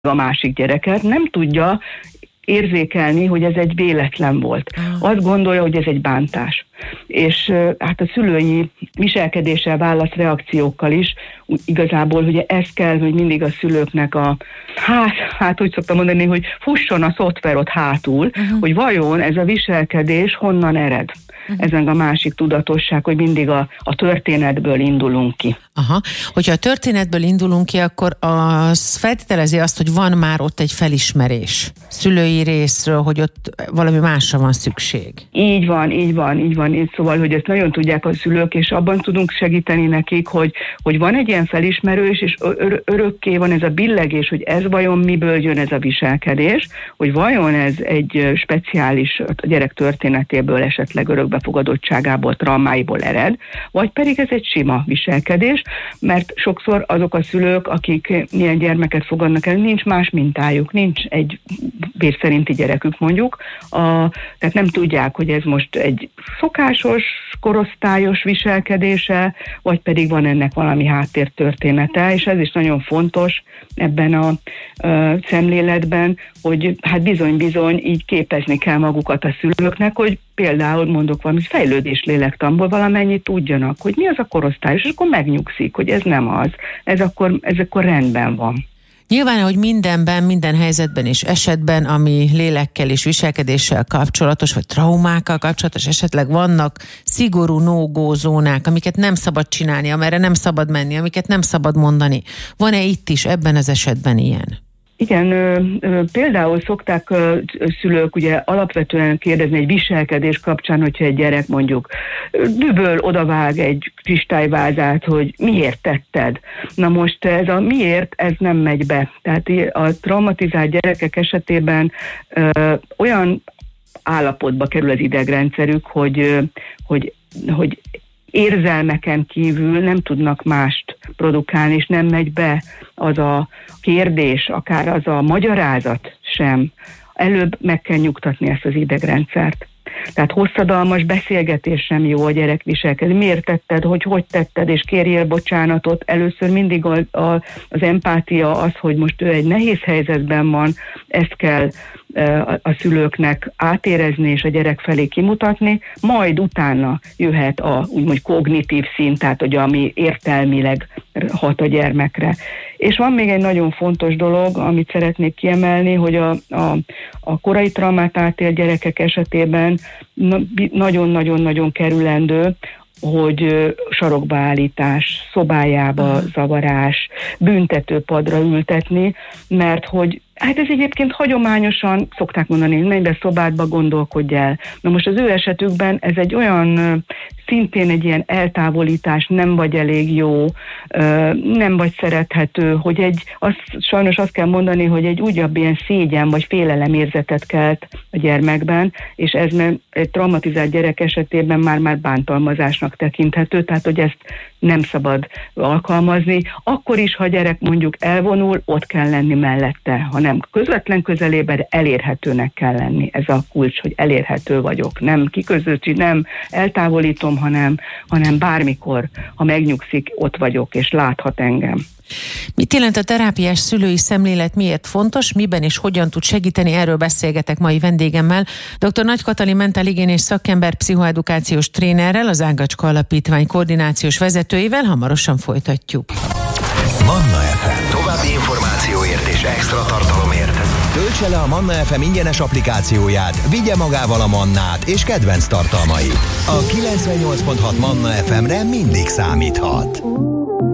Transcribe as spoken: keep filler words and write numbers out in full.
a másik gyereket, nem tudja érzékelni, hogy ez egy véletlen volt. Azt gondolja, hogy ez egy bántás. És hát a szülői viselkedéssel, válaszreakciókkal is igazából, ugye ez kell, hogy mindig a szülőknek a, hát, hát úgy szoktam mondani, hogy fusson a szoftver ott hátul, uh-huh. hogy vajon ez a viselkedés honnan ered. Uh-huh. Ez meg a másik tudatosság, hogy mindig a, a történetből indulunk ki. Aha. Hogyha a történetből indulunk ki, akkor az feltételezi azt, hogy van már ott egy felismerés szülői részről, hogy ott valami másra van szükség. Így van, így van, így van. Szóval, hogy ezt nagyon tudják a szülők, és abban tudunk segíteni nekik, hogy, hogy van egy ilyen felismerés, és ör- örökké van ez a billegés, hogy ez vajon miből jön ez a viselkedés, hogy vajon ez egy speciális a gyerek történetéből, esetleg örökbefogadottságából, traumáiból ered, vagy pedig ez egy sima viselkedés, mert sokszor azok a szülők, akik ilyen gyermeket fogadnak el, nincs más mintájuk, nincs egy bérszerinti gyerekük mondjuk, a, tehát nem tudják, hogy ez most egy szokásos, korosztályos viselkedése, vagy pedig van ennek valami háttértörténete, és ez is nagyon fontos ebben a, a szemléletben, hogy hát bizony-bizony így képezni kell magukat a szülőknek, hogy például mondok valami fejlődés lélektanból valamennyit tudjanak, hogy mi az a korosztály, és akkor megnyugszik, hogy ez nem az, ez akkor, ez akkor rendben van. Nyilván, hogy mindenben, minden helyzetben és esetben, ami lélekkel és viselkedéssel kapcsolatos, vagy traumákkal kapcsolatos, esetleg vannak szigorú no-go zónák, amiket nem szabad csinálni, amerre nem szabad menni, amiket nem szabad mondani. Van-e itt is ebben az esetben ilyen? Igen, ö, ö, például szokták ö, szülők ugye alapvetően kérdezni egy viselkedés kapcsán, hogyha egy gyerek mondjuk düböl, odavág egy kristályvázát, hogy miért tetted. Na most ez a miért, ez nem megy be. Tehát a traumatizált gyerekek esetében ö, olyan állapotba kerül az idegrendszerük, hogy, ö, hogy, hogy érzelmeken kívül nem tudnak mást produkálni, és nem megy be az a kérdés, akár az a magyarázat sem. Előbb meg kell nyugtatni ezt az idegrendszert. Tehát hosszadalmas beszélgetés sem jó a gyerek viselkedni. Miért tetted, hogy hogy tetted, és kérjél bocsánatot. Először mindig a, a, az empátia az, hogy most ő egy nehéz helyzetben van, ezt kell a, a szülőknek átérezni és a gyerek felé kimutatni, majd utána jöhet a úgymond kognitív szint, tehát hogy ami értelmileg hat a gyermekre. És van még egy nagyon fontos dolog, amit szeretnék kiemelni, hogy a, a, a korai traumát átélt gyerekek esetében nagyon-nagyon-nagyon kerülendő, hogy sarokba állítás, szobájába zavarás, büntetőpadra ültetni, mert hogy hát ez egyébként hagyományosan szokták mondani, hogy menj be szobádba, gondolkodj el. Na most az ő esetükben ez egy olyan, szintén egy ilyen eltávolítás, nem vagy elég jó, nem vagy szerethető, hogy egy, az, sajnos azt kell mondani, hogy egy újabb ilyen szégyen vagy félelemérzetet kelt a gyermekben, és ez egy traumatizált gyerek esetében már-már bántalmazásnak tekinthető, tehát hogy ezt nem szabad alkalmazni. Akkor is, ha a gyerek mondjuk elvonul, ott kell lenni mellette, ha nem közvetlen közelében, de elérhetőnek kell lenni. Ez a kulcs, hogy elérhető vagyok. Nem kiközöcsi, nem eltávolítom, hanem, hanem bármikor, ha megnyugszik, ott vagyok, és láthat engem. Mit jelent a terápiás szülői szemlélet, miért fontos, miben és hogyan tud segíteni? Erről beszélgetek mai vendégemmel, dr. Nagy Katalin mentálhigiénés szakember, pszichoedukációs trénerrel, az Ágacska Alapítvány koordinációs vezetőjével. Hamarosan folytatjuk. Manna ef em. További információért és extra tartalomért töltse le a Manna ef em ingyenes applikációját, vigye magával a Mannát és kedvenc tartalmait. A kilencvennyolc pont hat Manna ef emre mindig számíthat.